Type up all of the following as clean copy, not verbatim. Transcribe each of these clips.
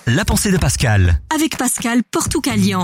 la pensée de Pascal. Avec Pascal Portoucalian.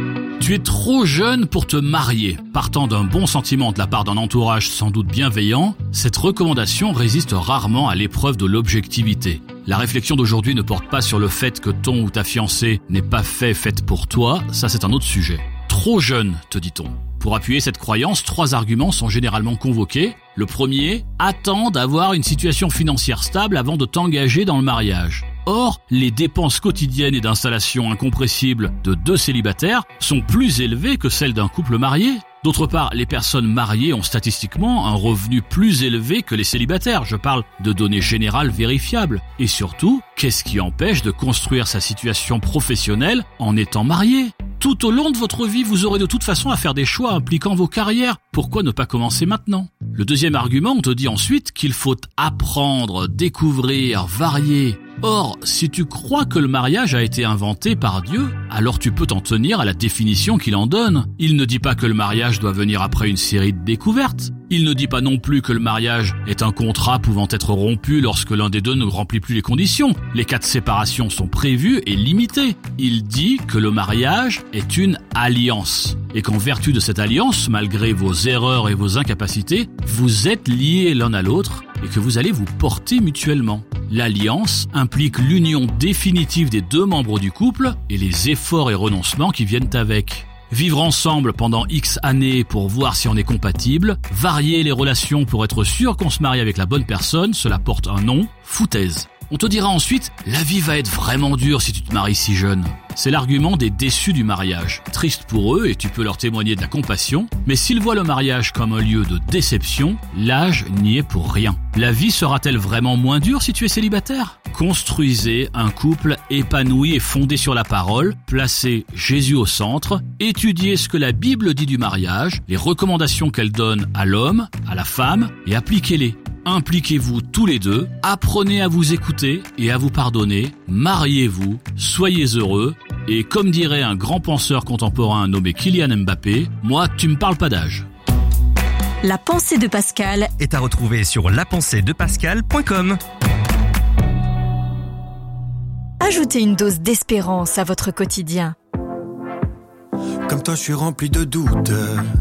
Tu es trop jeune pour te marier. Partant d'un bon sentiment de la part d'un entourage sans doute bienveillant, cette recommandation résiste rarement à l'épreuve de l'objectivité. La réflexion d'aujourd'hui ne porte pas sur le fait que ton ou ta fiancée n'est pas faite pour toi, ça c'est un autre sujet. Trop jeune, te dit-on. Pour appuyer cette croyance, 3 arguments sont généralement convoqués. Le premier, attends d'avoir une situation financière stable avant de t'engager dans le mariage. Or, les dépenses quotidiennes et d'installation incompressibles de 2 célibataires sont plus élevées que celles d'un couple marié. D'autre part, les personnes mariées ont statistiquement un revenu plus élevé que les célibataires. Je parle de données générales vérifiables. Et surtout, qu'est-ce qui empêche de construire sa situation professionnelle en étant marié ? Tout au long de votre vie, vous aurez de toute façon à faire des choix impliquant vos carrières. Pourquoi ne pas commencer maintenant ? Le deuxième argument, on te dit ensuite qu'il faut apprendre, découvrir, varier. Or, si tu crois que le mariage a été inventé par Dieu, alors tu peux t'en tenir à la définition qu'il en donne. Il ne dit pas que le mariage doit venir après une série de découvertes. Il ne dit pas non plus que le mariage est un contrat pouvant être rompu lorsque l'un des deux ne remplit plus les conditions. Les cas de séparation sont prévus et limités. Il dit que le mariage est une alliance. Et qu'en vertu de cette alliance, malgré vos erreurs et vos incapacités, vous êtes liés l'un à l'autre et que vous allez vous porter mutuellement. L'alliance implique l'union définitive des 2 membres du couple et les efforts et renoncements qui viennent avec. Vivre ensemble pendant X années pour voir si on est compatible, varier les relations pour être sûr qu'on se marie avec la bonne personne, cela porte un nom, foutaise. On te dira ensuite, la vie va être vraiment dure si tu te maries si jeune. C'est l'argument des déçus du mariage. Triste pour eux et tu peux leur témoigner de la compassion, mais s'ils voient le mariage comme un lieu de déception, l'âge n'y est pour rien. La vie sera-t-elle vraiment moins dure si tu es célibataire ? Construisez un couple épanoui et fondé sur la parole, placez Jésus au centre, étudiez ce que la Bible dit du mariage, les recommandations qu'elle donne à l'homme, à la femme, et appliquez-les. Impliquez-vous tous les 2, apprenez à vous écouter et à vous pardonner, mariez-vous, soyez heureux, et comme dirait un grand penseur contemporain nommé Kylian Mbappé, moi tu me parles pas d'âge. La pensée de Pascal Est à retrouver sur lapenseedepascal.com. Ajoutez une dose d'espérance à votre quotidien. Comme toi, je suis rempli de doutes.